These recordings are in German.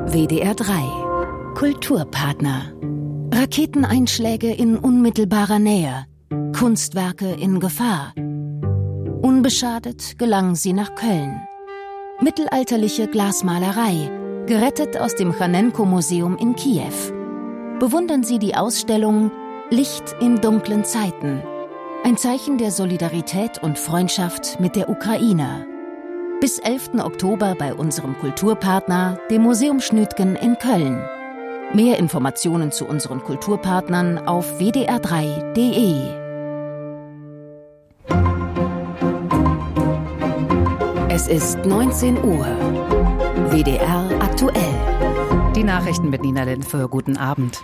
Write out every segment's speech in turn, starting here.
WDR 3 Kulturpartner. Raketeneinschläge in unmittelbarer Nähe. Kunstwerke in Gefahr. Unbeschadet gelangen sie nach Köln. Mittelalterliche Glasmalerei, gerettet aus dem Chanenko-Museum in Kiew. Bewundern Sie die Ausstellung Licht in dunklen Zeiten. Ein Zeichen der Solidarität und Freundschaft mit der Ukraine. Bis 11. Oktober bei unserem Kulturpartner, dem Museum Schnütgen in Köln. Mehr Informationen zu unseren Kulturpartnern auf wdr3.de. Es ist 19 Uhr. WDR aktuell. Die Nachrichten mit Nina Linfe. Guten Abend.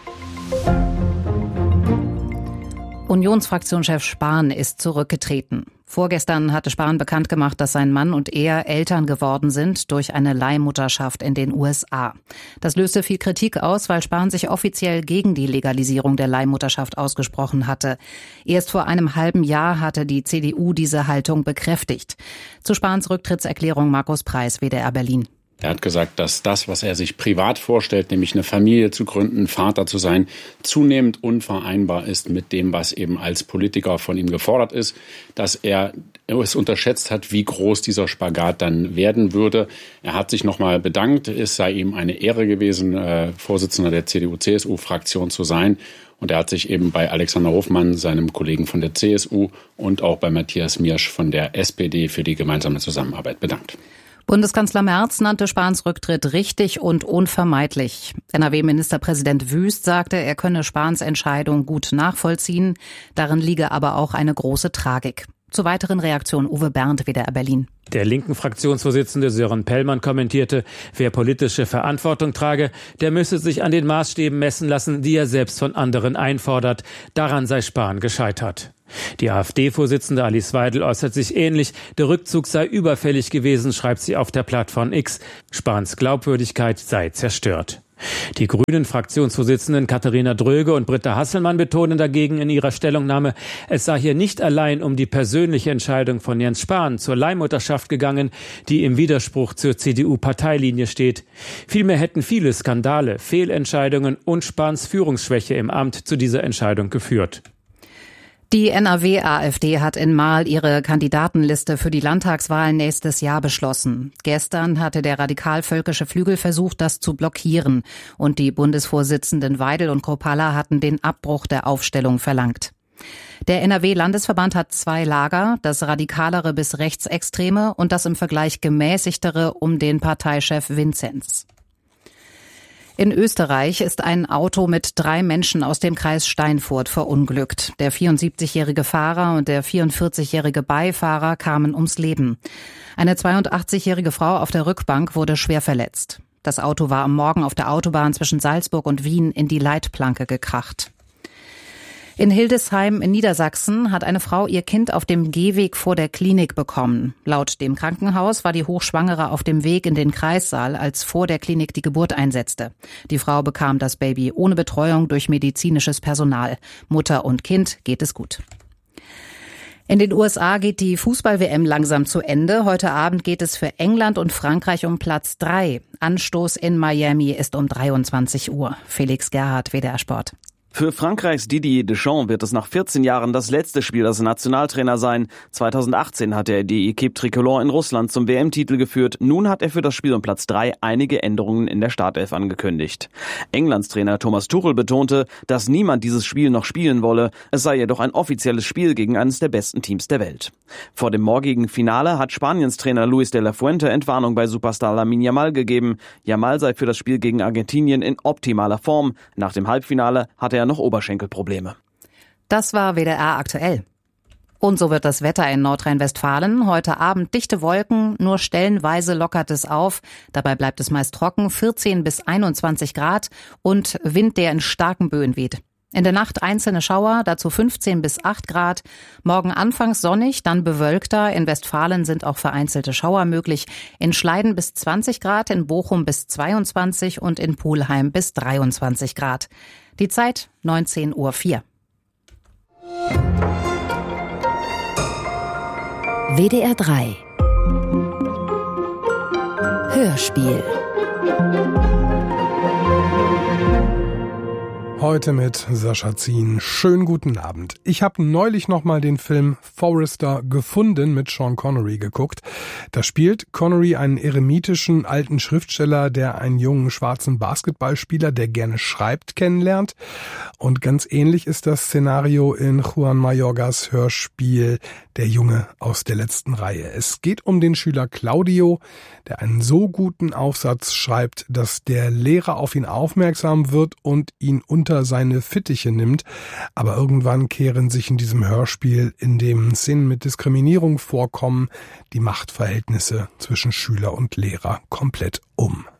Unionsfraktionschef Spahn ist zurückgetreten. Vorgestern hatte Spahn bekannt gemacht, dass sein Mann und er Eltern geworden sind durch eine Leihmutterschaft in den USA. Das löste viel Kritik aus, weil Spahn sich offiziell gegen die Legalisierung der Leihmutterschaft ausgesprochen hatte. Erst vor einem halben Jahr hatte die CDU diese Haltung bekräftigt. Zu Spahns Rücktrittserklärung Markus Preis, WDR Berlin. Er hat gesagt, dass das, was er sich privat vorstellt, nämlich eine Familie zu gründen, Vater zu sein, zunehmend unvereinbar ist mit dem, was eben als Politiker von ihm gefordert ist, dass er es unterschätzt hat, wie groß dieser Spagat dann werden würde. Er hat sich nochmal bedankt, es sei ihm eine Ehre gewesen, Vorsitzender der CDU-CSU-Fraktion zu sein. Und er hat sich eben bei Alexander Hofmann, seinem Kollegen von der CSU, und auch bei Matthias Miersch von der SPD für die gemeinsame Zusammenarbeit bedankt. Bundeskanzler Merz nannte Spahns Rücktritt richtig und unvermeidlich. NRW-Ministerpräsident Wüst sagte, er könne Spahns Entscheidung gut nachvollziehen. Darin liege aber auch eine große Tragik. Zur weiteren Reaktion Uwe Bernd, WDR Berlin. Der linken Fraktionsvorsitzende Sören Pellmann kommentierte, wer politische Verantwortung trage, der müsse sich an den Maßstäben messen lassen, die er selbst von anderen einfordert. Daran sei Spahn gescheitert. Die AfD-Vorsitzende Alice Weidel äußert sich ähnlich. Der Rückzug sei überfällig gewesen, schreibt sie auf der Plattform X. Spahns Glaubwürdigkeit sei zerstört. Die Grünen-Fraktionsvorsitzenden Katharina Dröge und Britta Hasselmann betonen dagegen in ihrer Stellungnahme, es sei hier nicht allein um die persönliche Entscheidung von Jens Spahn zur Leihmutterschaft gegangen, die im Widerspruch zur CDU-Parteilinie steht. Vielmehr hätten viele Skandale, Fehlentscheidungen und Spahns Führungsschwäche im Amt zu dieser Entscheidung geführt. Die NRW-AfD hat in Marl ihre Kandidatenliste für die Landtagswahlen nächstes Jahr beschlossen. Gestern hatte der radikal-völkische Flügel versucht, das zu blockieren. Und die Bundesvorsitzenden Weidel und Kropalla hatten den Abbruch der Aufstellung verlangt. Der NRW-Landesverband hat zwei Lager, das radikalere bis rechtsextreme und das im Vergleich gemäßigtere um den Parteichef Vinzenz. In Österreich ist ein Auto mit 3 Menschen aus dem Kreis Steinfurt verunglückt. Der 74-jährige Fahrer und der 44-jährige Beifahrer kamen ums Leben. Eine 82-jährige Frau auf der Rückbank wurde schwer verletzt. Das Auto war am Morgen auf der Autobahn zwischen Salzburg und Wien in die Leitplanke gekracht. In Hildesheim in Niedersachsen hat eine Frau ihr Kind auf dem Gehweg vor der Klinik bekommen. Laut dem Krankenhaus war die Hochschwangere auf dem Weg in den Kreissaal, als vor der Klinik die Geburt einsetzte. Die Frau bekam das Baby ohne Betreuung durch medizinisches Personal. Mutter und Kind geht es gut. In den USA geht die Fußball-WM langsam zu Ende. Heute Abend geht es für England und Frankreich um Platz 3. Anstoß in Miami ist um 23 Uhr. Felix Gerhardt, WDR Sport. Für Frankreichs Didier Deschamps wird es nach 14 Jahren das letzte Spiel als Nationaltrainer sein. 2018 hat er die Équipe Tricolore in Russland zum WM-Titel geführt. Nun hat er für das Spiel um Platz 3 einige Änderungen in der Startelf angekündigt. Englands Trainer Thomas Tuchel betonte, dass niemand dieses Spiel noch spielen wolle. Es sei jedoch ein offizielles Spiel gegen eines der besten Teams der Welt. Vor dem morgigen Finale hat Spaniens Trainer Luis de la Fuente Entwarnung bei Superstar Lamine Yamal gegeben. Yamal sei für das Spiel gegen Argentinien in optimaler Form. Nach dem Halbfinale hat er noch Oberschenkelprobleme. Das war WDR aktuell. Und so wird das Wetter in Nordrhein-Westfalen. Heute Abend dichte Wolken, nur stellenweise lockert es auf. Dabei bleibt es meist trocken, 14 bis 21 Grad und Wind, der in starken Böen weht. In der Nacht einzelne Schauer, dazu 15 bis 8 Grad. Morgen anfangs sonnig, dann bewölkter. In Westfalen sind auch vereinzelte Schauer möglich. In Schleiden bis 20 Grad, in Bochum bis 22 und in Pulheim bis 23 Grad. Die Zeit 19:04 Uhr. WDR 3 Hörspiel. Heute mit Sascha Zien. Schönen guten Abend. Ich habe neulich nochmal den Film Forrester gefunden mit Sean Connery geguckt. Da spielt Connery einen eremitischen alten Schriftsteller, der einen jungen schwarzen Basketballspieler, der gerne schreibt, kennenlernt. Und ganz ähnlich ist das Szenario in Juan Mayorgas Hörspiel Der Junge aus der letzten Reihe. Es geht um den Schüler Claudio, der einen so guten Aufsatz schreibt, dass der Lehrer auf ihn aufmerksam wird und ihn unter seine Fittiche nimmt. Aber irgendwann kehren sich in diesem Hörspiel, in dem Szenen mit Diskriminierung vorkommen, die Machtverhältnisse zwischen Schüler und Lehrer komplett um.